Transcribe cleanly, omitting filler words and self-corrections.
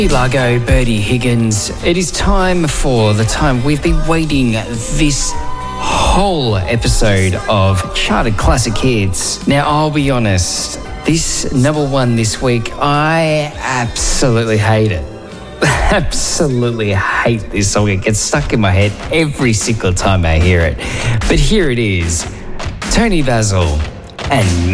Largo, Bertie Higgins. It is time for the time we've been waiting this whole episode of Charted Classic Hits. Now, I'll be honest, this number one this week, I absolutely hate it. Absolutely hate this song. It gets stuck in my head every single time I hear it. But here it is, Tony Basil and